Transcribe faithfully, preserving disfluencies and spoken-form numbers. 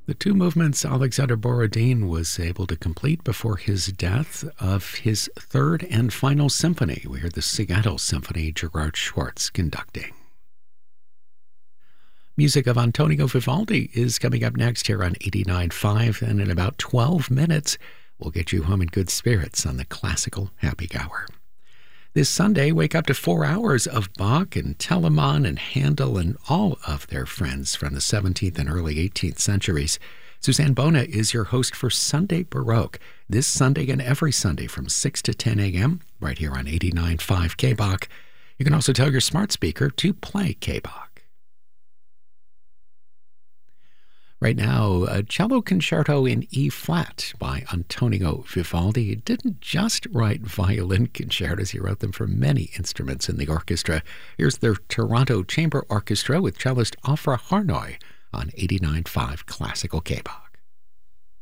The two movements Alexander Borodin was able to complete before his death of his third and final symphony. We heard the Seattle Symphony, Gerard Schwartz conducting. Music of Antonio Vivaldi is coming up next here on eighty-nine point five, and in about twelve minutes, we'll get you home in good spirits on the Classical Happy Hour. This Sunday, wake up to four hours of Bach and Telemann and Handel and all of their friends from the seventeenth and early eighteenth centuries. Suzanne Bona is your host for Sunday Baroque, this Sunday and every Sunday from six to ten a.m. right here on eighty-nine point five K B O C. You can also tell your smart speaker to play K B O C. Right now, a cello concerto in E-flat by Antonio Vivaldi. He didn't just write violin concertos, he wrote them for many instruments in the orchestra. Here's their Toronto Chamber Orchestra with cellist Afra Harnoy on eighty-nine point five Classical K B O C.